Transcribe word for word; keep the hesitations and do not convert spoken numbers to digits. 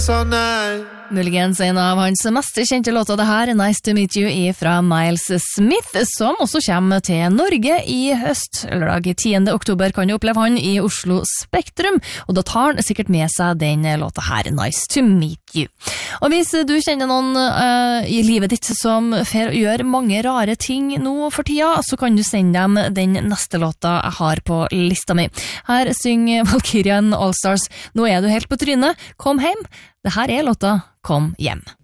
all night. Muligens en av hans mest kjente låter det her, Nice to Meet You, er fra Miles Smith, som også kommer til Norge i høst. Lørdag tiende oktober kan du oppleve han i Oslo Spektrum, og da tar han sikkert med seg den låta her, Nice to Meet You. Og hvis du kjenner noen uh, i livet ditt som fer gjør mange rare ting nå for tida, så kan du sende dem den neste låta jeg har på lista mi. Her synger Valkyrian Allstars, nå er du helt på trynet, kom hjem. Det her er låta Kom hjem.